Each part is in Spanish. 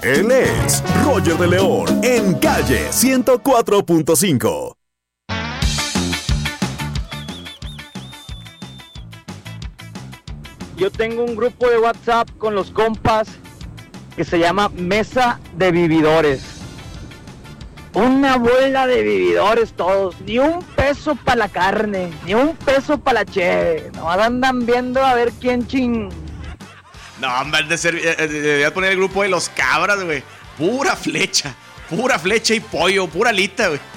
Él es Roger de León en Calle 104.5. Yo tengo un grupo de WhatsApp con los compas que se llama Mesa de Vividores. Una bola de vividores todos, ni un peso para la carne, ni un peso para la cheve. Nomás andan viendo a ver quién ching. No, hombre, deberías poner el grupo de los cabras, güey. Pura flecha y pollo, pura alita, güey.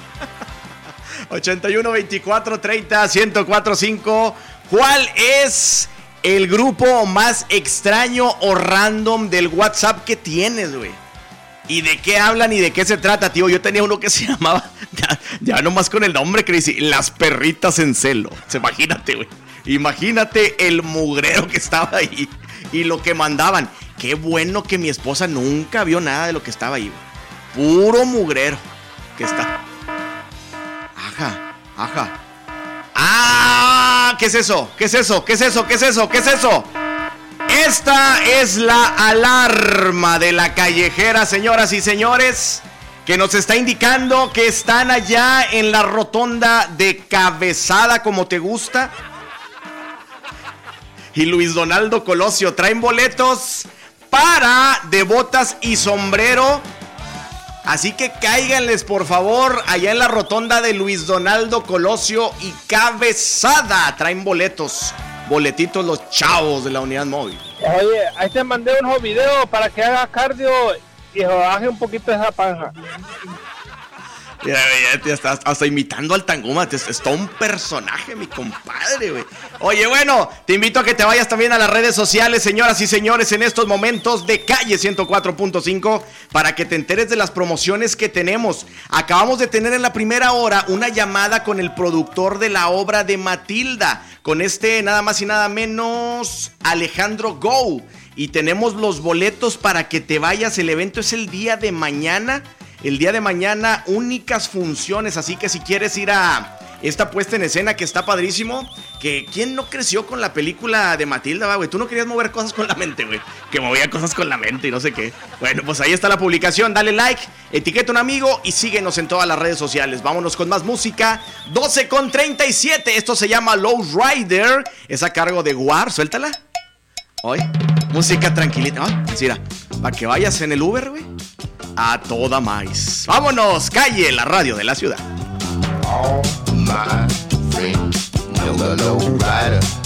81 24 30 1045. ¿Cuál es el grupo más extraño o random del WhatsApp que tienes, güey? ¿Y de qué hablan y de qué se trata, tío? Yo tenía uno que se llamaba, ya nomás con el nombre, Crazy, Las Perritas en Celo. Imagínate, güey. Imagínate el mugrero que estaba ahí y lo que mandaban. Qué bueno que mi esposa nunca vio nada de lo que estaba ahí, güey. Puro mugrero que está. Ajá. ¡Ah! ¿Qué es eso? Esta es la alarma de la callejera, señoras y señores, que nos está indicando que están allá en la rotonda de Cabezada, como te gusta, y Luis Donaldo Colosio. Traen boletos para De Botas y Sombrero. Así que cáiganles, por favor, allá en la rotonda de Luis Donaldo Colosio y Cabezada. Traen boletitos los chavos de la unidad móvil. Oye, ahí te mandé unos videos para que hagas cardio y baje un poquito esa panza. Ya estás hasta imitando al Tanguma. Es todo un personaje, mi compadre, güey. Oye, bueno, te invito a que te vayas también a las redes sociales, señoras y señores, en estos momentos de Calle 104.5, para que te enteres de las promociones que tenemos. Acabamos de tener en la primera hora una llamada con el productor de la obra de Matilda, con nada más y nada menos Alejandro Go. Y tenemos los boletos para que te vayas. El evento es el día de mañana. El día de mañana, únicas funciones, así que si quieres ir a esta puesta en escena que está padrísimo, que ¿quién no creció con la película de Matilda, güey? Tú no querías mover cosas con la mente, güey, que movía cosas con la mente y no sé qué. Bueno, pues ahí está la publicación, dale like, etiqueta a un amigo y síguenos en todas las redes sociales. Vámonos con más música, 12:37, esto se llama Low Rider, es a cargo de War, suéltala. Hoy, música tranquilita, mira, para que vayas en el Uber, güey. A toda maíz. Vámonos, Calle, la radio de la ciudad. All my friends know the low rider.